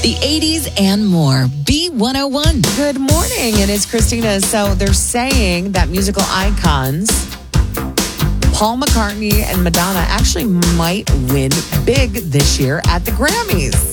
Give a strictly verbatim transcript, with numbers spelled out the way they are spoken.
the eighties, and more. B one oh one. Good morning. It is Christina. So they're saying that musical icons Paul McCartney and Madonna actually might win big this year at the Grammys.